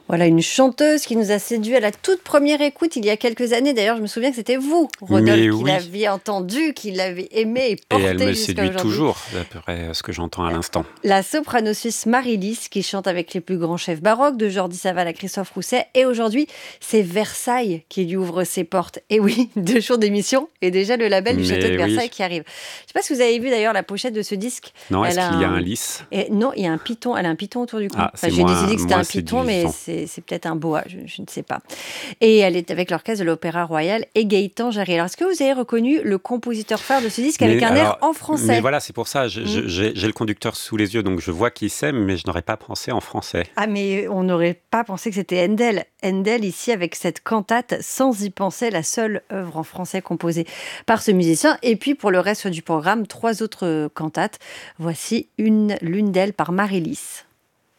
Voilà une chanteuse qui nous a séduit à la toute première écoute il y a quelques années. D'ailleurs, je me souviens que c'était vous, Rodolphe, Mais qui oui, l'aviez entendue, qui l'avez aimée et et elle portée me jusqu'à séduit aujourd'hui. toujours, d'après ce que j'entends à l'instant. La soprano suisse Marie-Lys, qui chante avec les plus grands chefs baroques, de Jordi Savall à Christophe Rousset. Et aujourd'hui, c'est Versailles qui lui ouvre ses portes. Et oui, 2 jours d'émission et déjà le label du château de Mais Versailles oui, qui arrive. Je ne sais pas si vous avez vu d'ailleurs la pochette de ce disque. non, est-ce Elle a qu'il y a un un... lys? Et non, il y a un python. Elle a un python autour du cou. Ah, Enfin, c'est j'ai décidé moins, que c'était moins un python, mais séduisant. c'est peut-être un boa, je ne sais pas. Et elle est avec l'orchestre de l'Opéra Royal et Gaëtan Jarry. Alors, est-ce que vous avez reconnu le compositeur phare de ce disque avec un air en Mais français? voilà, c'est pour ça, Hmm. j'ai le conducteur sous les yeux, donc je vois qui c'est, mais je n'aurais pas pensé en français. Ah, mais on n'aurait pas pensé que c'était Handel. Handel, ici, avec cette cantate, sans y penser, la seule œuvre en français composée par ce musicien. Et puis, pour le reste du programme, 3 autres cantates. Voici l'une d'elles par Marie-Lys.